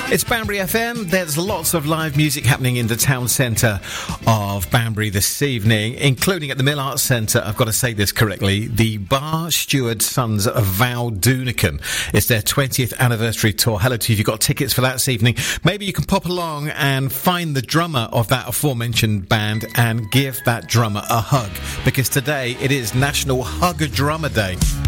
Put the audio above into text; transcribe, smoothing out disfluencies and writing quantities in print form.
It's Banbury FM. There's lots of live music happening in the town centre of Banbury this evening, including at the Mill Arts Centre. I've got to say this correctly. The Bar Steward Sons of Val Doonican. It's their 20th anniversary tour. Hello to you if you've got tickets for that this evening. Maybe you can pop along and find the drummer of that aforementioned band and give that drummer a hug, because today it is National Hug a Drummer Day.